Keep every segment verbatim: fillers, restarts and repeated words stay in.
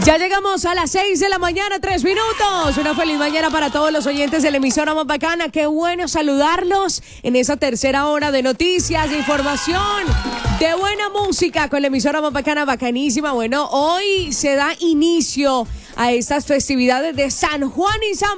Ya llegamos a las seis de la mañana, tres minutos. Una feliz mañana para todos los oyentes de la emisora más bacana. Qué bueno saludarlos en esa tercera hora de noticias, de información, de buena música con la emisora más bacana, bacanísima. Bueno, hoy se da inicio a estas festividades de San Juan y San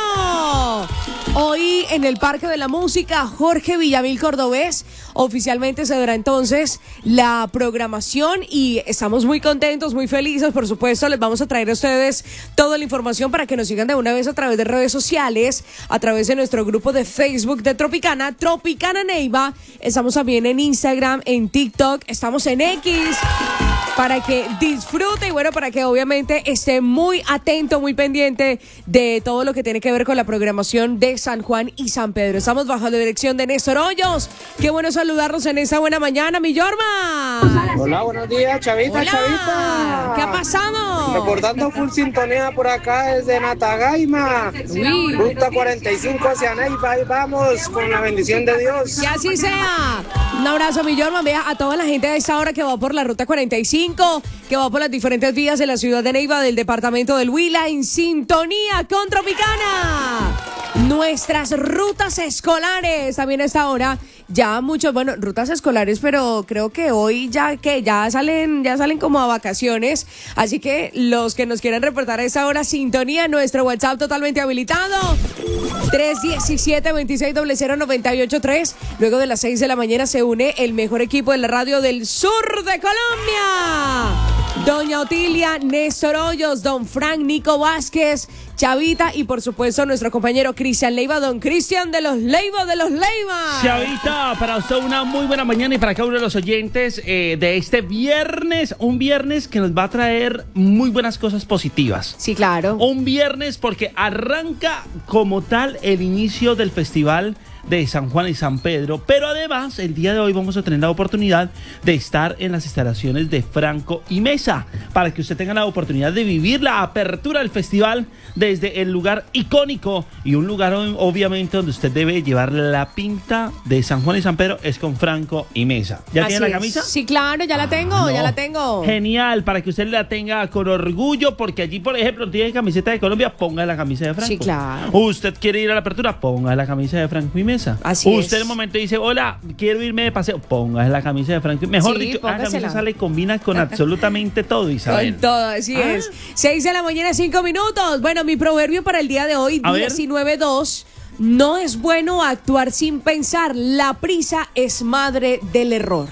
Pedro. Hoy en el Parque de la Música Jorge Villamil Cordobés oficialmente se dará entonces la programación y estamos muy contentos, muy felices. Por supuesto, les vamos a traer a ustedes toda la información para que nos sigan de una vez a través de redes sociales, a través de nuestro grupo de Facebook de Tropicana, Tropicana Neiva. Estamos también en Instagram, en TikTok, estamos en X, para que disfrute y bueno, para que obviamente esté muy atento, muy pendiente de todo lo que tiene que ver con la programación de San Juan y San Pedro. Estamos bajo la dirección de Néstor Hoyos. Qué bueno saludarnos en esta buena mañana, mi Yorma. Hola, buenos días, Chavita, Hola. Chavita. ¿Qué ha pasado? Reportando full sintonía por acá desde Natagaima. Uy. Ruta cuarenta y cinco hacia Neiva. Ahí vamos, con la bendición de Dios. Que así sea. Un abrazo, mi Yorma. Vea a toda la gente de esta hora que va por la ruta cuarenta y cinco, que va por las diferentes vías de la ciudad de Neiva, del departamento del Huila, en sintonía con Tropicana. Nuestras rutas escolares también a esta hora. Ya muchos, bueno, rutas escolares, pero creo que hoy ya que ya salen, ya salen como a vacaciones. Así que los que nos quieran reportar a esta hora, sintonía, nuestro WhatsApp totalmente habilitado. tres uno siete, dos seis cero cero, nueve ocho tres. Luego de las seis de la mañana se une el mejor equipo de la radio del sur de Colombia. Doña Otilia, Néstor Hoyos, Don Frank, Nico Vázquez, Chavita y por supuesto nuestro compañero Cristian Leiva, Don Cristian de los Leiva de los Leiva. Chavita, para usted una muy buena mañana y para cada uno de los oyentes eh, de este viernes, un viernes que nos va a traer muy buenas cosas positivas. Sí, claro. Un viernes porque arranca como tal el inicio del festival de San Juan y San Pedro, pero además el día de hoy vamos a tener la oportunidad de estar en las instalaciones de Franco y Mesa para que usted tenga la oportunidad de vivir la apertura del festival desde el lugar icónico y un lugar obviamente donde usted debe llevar la pinta de San Juan y San Pedro es con Franco y Mesa. ¿Ya Así tiene la es. camisa? Sí, claro, ya la tengo, Ah, no. ya la tengo. Genial, para que usted la tenga con orgullo, porque allí, por ejemplo, tiene camiseta de Colombia, ponga la camisa de Franco. Sí, claro. Usted quiere ir a la apertura, ponga la camisa de Franco y Mesa. Así usted es. en el momento dice, hola, quiero irme de paseo, ponga la camisa de Franco. Mejor Sí, dicho, la póngasela. camisa sale y combina con absolutamente todo, Isabel. Con todo, así Ah. es. seis de la mañana, cinco minutos. Bueno, mi proverbio para el día de hoy, A ver. diecinueve dos. No es bueno actuar sin pensar. La prisa es madre del error.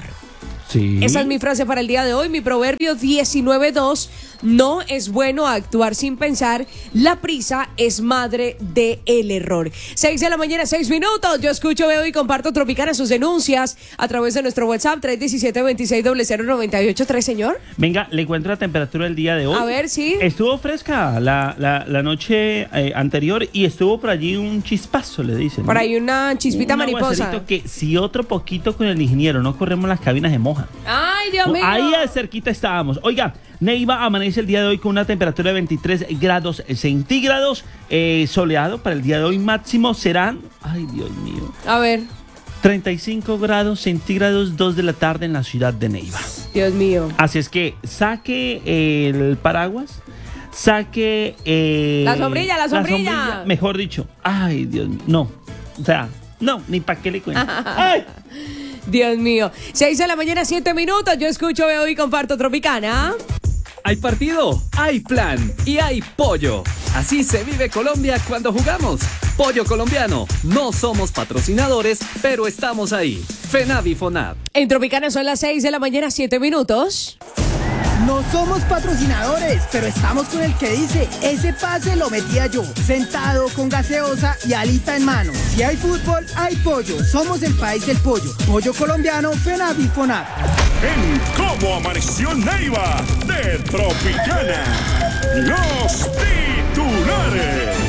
Sí. Esa es mi frase para el día de hoy. Mi proverbio diecinueve dos. No es bueno actuar sin pensar. La prisa es madre del error. seis de la mañana, seis minutos. Yo escucho, veo y comparto Tropicana sus denuncias a través de nuestro WhatsApp tres uno siete, dos seis cero cero, nueve ocho tres, señor. Venga, le cuento la temperatura del día de hoy. A ver, sí. Estuvo fresca la, la, la noche eh, anterior y estuvo por allí un chispazo, le dicen. Por ¿no? ahí una chispita Un mariposa. aguacerito que si otro poquito con el ingeniero no corremos las cabinas de moja. Ay, Dios mío. Ahí cerquita estábamos. Oiga, Neiva amanece el día de hoy con una temperatura de veintitrés grados centígrados, eh, soleado para el día de hoy. Máximo serán, ay Dios mío, A ver, treinta y cinco grados centígrados, dos de la tarde en la ciudad de Neiva. Dios mío. Así es que saque el paraguas, saque eh, La sombrilla, la sombrilla. mejor dicho. Ay, Dios mío, no, o sea, no, ni para qué le cuento. Ay. Dios mío. seis de la mañana, siete minutos. Yo escucho, veo y comparto Tropicana. Hay partido, hay plan y hay pollo. Así se vive Colombia cuando jugamos. Pollo colombiano. No somos patrocinadores, pero estamos ahí. FENAV y FONAV. En Tropicana son las seis de la mañana, siete minutos. No somos patrocinadores, pero estamos con el que dice, ese pase lo metía yo, sentado con gaseosa y alita en mano. Si hay fútbol, hay pollo. Somos el país del pollo. Pollo colombiano, FENAV y FONAV. En Cómo Amaneció Neiva de Tropicana, los titulares.